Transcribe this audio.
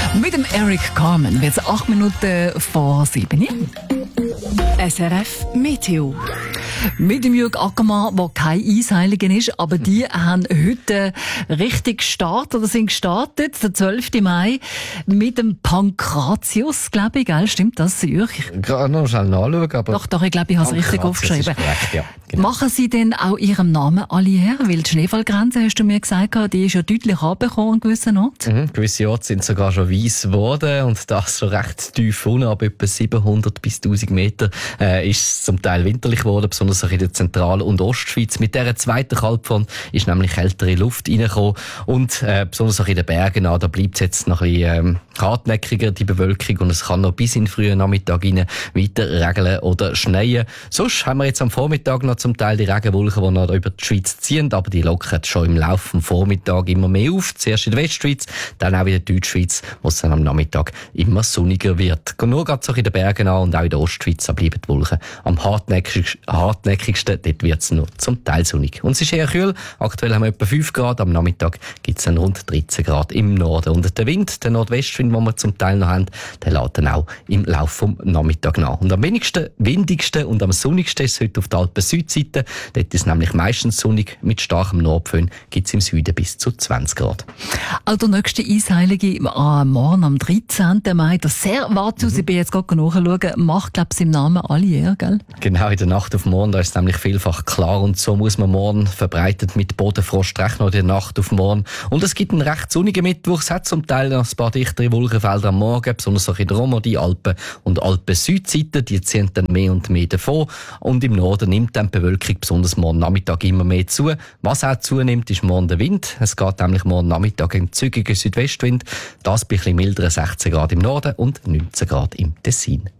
Mit dem Eric Carmen wird es 8 Minuten vor 7 Uhr. SRF Meteo. Mit dem Jürg Ackermann, der kein Eisheiliger ist, aber die haben heute richtig gestartet oder sind gestartet, der 12. Mai, mit dem Pankratius, glaube ich, gell? Stimmt das, Jürg? Ich kann noch schnell nachschauen, aber... Doch, ich glaube, ich habe es richtig aufgeschrieben. Ist korrekt, ja, genau. Machen Sie denn auch Ihrem Namen alle her? Weil die Schneefallgrenze, hast du mir gesagt, die ist ja deutlich runtergekommen an gewissen Orten. Gewisse Orte sind sogar schon weiss geworden und das schon recht tief unten, ab etwa 700 bis 1000 Meter ist es zum Teil winterlich geworden, besonders auch in der Zentral- und Ostschweiz. Mit dieser zweiten Kaltfront ist nämlich kältere Luft reingekommen und besonders auch in den Bergen, da bleibt es jetzt noch ein bisschen hartnäckiger, die Bewölkung, und es kann noch bis in den frühen Nachmittag rein weiter regeln oder schneien. Sonst haben wir jetzt am Vormittag noch zum Teil die Regenwolken, die noch über die Schweiz ziehen, aber die lockern schon im Laufe des Vormittags immer mehr auf. Zuerst in der Westschweiz, dann auch in der Deutschschweiz, wo es dann am Nachmittag immer sonniger wird. Nur gerade so in den Bergen an und auch in der Ostschweiz bleiben die Wolken am hartnäckigsten. Dort wird es nur zum Teil sonnig. Und es ist eher kühl. Aktuell haben wir etwa 5 Grad. Am Nachmittag gibt es dann rund 13 Grad im Norden. Und der Wind, der Nordwestwind, den wir zum Teil noch haben, der lässt dann auch im Laufe vom Nachmittag nach. Und am wenigsten, windigsten und am sonnigsten ist es heute auf der Alpen-Südseite. Dort ist es nämlich meistens sonnig. Mit starkem Nordföhn gibt es im Süden bis zu 20 Grad. Also der nächste Eisheilige morgen am 13. Mai, das sehr weit aus, ich bin jetzt gerade nachschauen, macht, glaube ich, im Namen alle her, gell? Genau, in der Nacht auf morgen, da ist es nämlich vielfach klar, und so muss man morgen verbreitet mit Bodenfrost rechnen, in der Nacht auf morgen. Und es gibt einen recht sonnigen Mittwoch, es hat zum Teil noch ein paar dichtere Wolkenfelder am Morgen, besonders auch in der Romandie, Alpen und Alpen-Südseite, die ziehen dann mehr und mehr davon, und im Norden nimmt dann die Bewölkung besonders morgen Nachmittag immer mehr zu. Was auch zunimmt, ist morgen der Wind. Es geht nämlich morgen Nachmittag ein zügiger Südwestwind, das bei ein bisschen milderen 16 Grad im Norden und 19 Grad im Tessin.